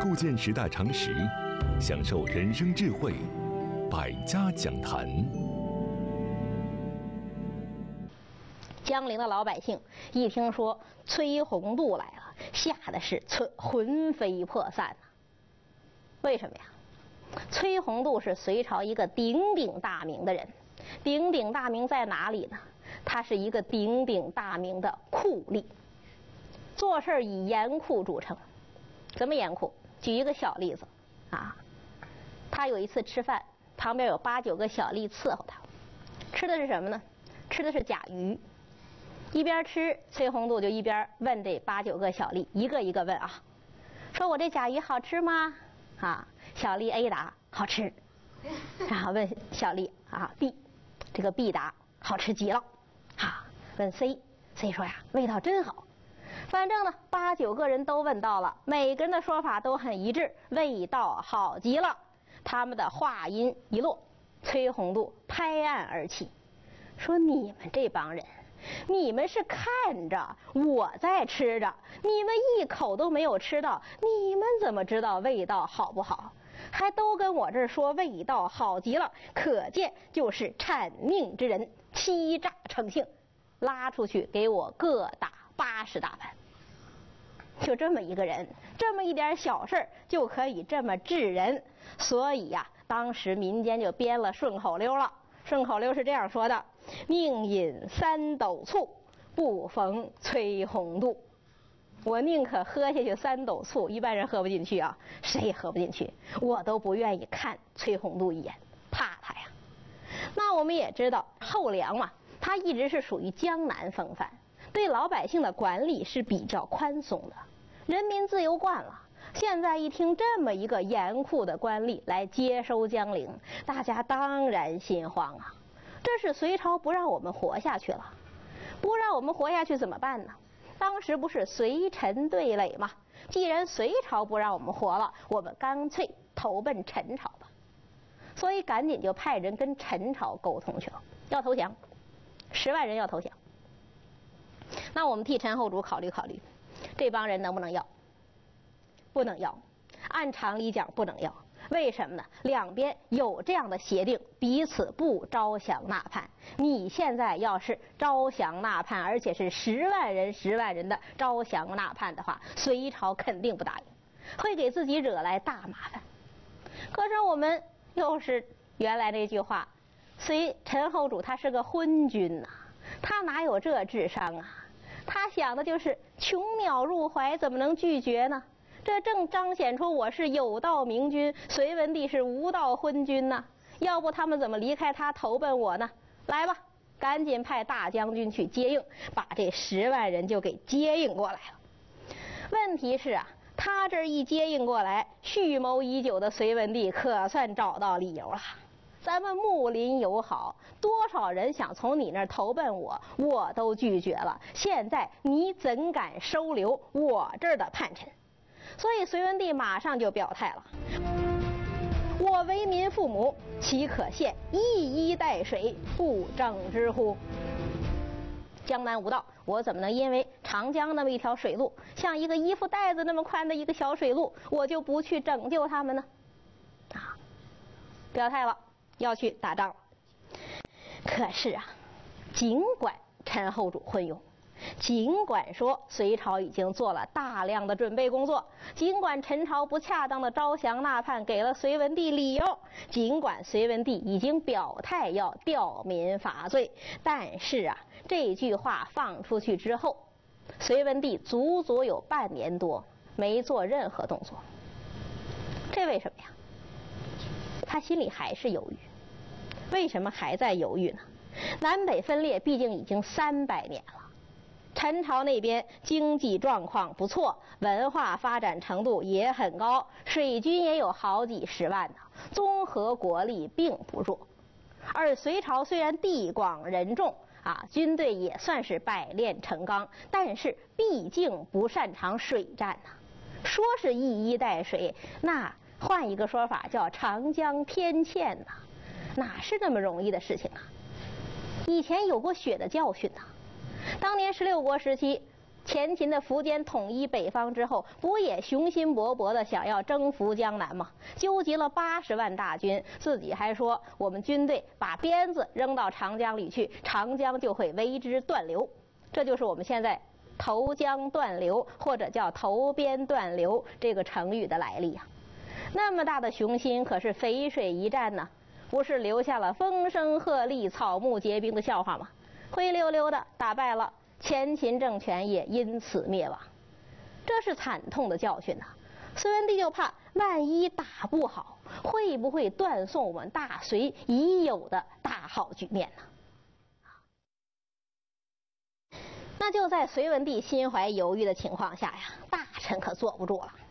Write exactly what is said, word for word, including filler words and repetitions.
构建时代常识，享受人生智慧，百家讲坛。 江陵的老百姓一听说崔洪度来了，吓得是魂飞魄散呐。为什么呀？崔洪度是隋朝一个鼎鼎大名的人，鼎鼎大名在哪里呢？他是一个鼎鼎大名的酷吏，做事以严酷著称。怎么严酷？举一个小例子啊，他有一次吃饭，旁边有八九个小吏伺候他，吃的是什么呢？吃的是甲鱼。一边吃，崔洪度就一边问这八九个小吏，一个一个问啊，说我这甲鱼好吃吗？啊，小吏 A 答好吃，然后问小吏啊 B， 这个 B 答好吃极了，啊，问 C，C 说呀味道真好。反正呢，八九个人都问到了，每个人的说法都很一致，味道好极了。他们的话音一落，崔洪度拍案而起，说你们这帮人，你们是看着我在吃着，你们一口都没有吃到，你们怎么知道味道好不好？还都跟我这儿说味道好极了，可见就是谄佞之人，欺诈成性，拉出去给我各打八十大板。就这么一个人，这么一点小事就可以这么治人，所以呀、啊，当时民间就编了顺口溜了。顺口溜是这样说的：宁饮三斗醋，不逢崔洪度。我宁可喝下去三斗醋，一般人喝不进去啊，谁也喝不进去，我都不愿意看崔洪度一眼，怕他呀。那我们也知道后梁嘛，他一直是属于江南风范，对老百姓的管理是比较宽松的，人民自由惯了。现在一听这么一个严酷的官吏来接收江陵，大家当然心慌啊。这是隋朝不让我们活下去了，不让我们活下去怎么办呢？当时不是隋陈对垒吗？既然隋朝不让我们活了，我们干脆投奔陈朝吧。所以赶紧就派人跟陈朝沟通去了，要投降，十万人要投降。那我们替陈后主考虑考虑，这帮人能不能要？不能要，按常理讲不能要。为什么呢？两边有这样的协定，彼此不招降纳叛。你现在要是招降纳叛，而且是十万人十万人的招降纳叛的话，隋朝肯定不答应，会给自己惹来大麻烦。可是我们又是原来那句话，隋陈后主他是个昏君呐、啊，他哪有这智商啊？他想的就是穷鸟入怀，怎么能拒绝呢？这正彰显出我是有道明君，隋文帝是无道昏君呐、啊！要不他们怎么离开他投奔我呢？来吧，赶紧派大将军去接应，把这十万人就给接应过来了。问题是啊，他这一接应过来，蓄谋已久的隋文帝可算找到理由了。咱们睦邻友好，多少人想从你那儿投奔我，我都拒绝了。现在你怎敢收留我这儿的叛臣？所以隋文帝马上就表态了：我为民父母，岂可陷一衣带水，不正之乎？江南无道，我怎么能因为长江那么一条水路，像一个衣服带子那么宽的一个小水路，我就不去拯救他们呢？啊，表态了，要去打仗了。可是啊，尽管陈后主昏庸，尽管说隋朝已经做了大量的准备工作，尽管陈朝不恰当的招降纳叛给了隋文帝理由，尽管隋文帝已经表态要吊民伐罪，但是啊，这句话放出去之后，隋文帝足足有半年多没做任何动作。这为什么呀？他心里还是犹豫。为什么还在犹豫呢？南北分裂毕竟已经三百年了，陈朝那边经济状况不错，文化发展程度也很高，水军也有好几十万呢，综合国力并不弱。而隋朝虽然地广人众啊，军队也算是百炼成钢，但是毕竟不擅长水战呐、啊。说是一衣带水，那换一个说法叫长江天堑呐、啊，哪是那么容易的事情啊？以前有过血的教训呐、啊。当年十六国时期， 前秦的苻坚统一北方之后，不也雄心勃勃的想要征服江南吗？纠集了八十万大军，自己还说我们军队把鞭子扔到长江里去，长江就会为之断流。这就是我们现在投江断流或者叫投鞭断流这个成语的来历啊。那么大的雄心，可是淝水一战呢，不是留下了风声鹤唳、草木皆兵的笑话吗？灰溜溜的打败了。前秦政权也因此灭亡，这是惨痛的教训呐、啊。隋文帝就怕万一打不好，会不会断送我们大隋已有的大好局面呢？那就在隋文帝心怀犹豫的情况下呀，大臣可坐不住了。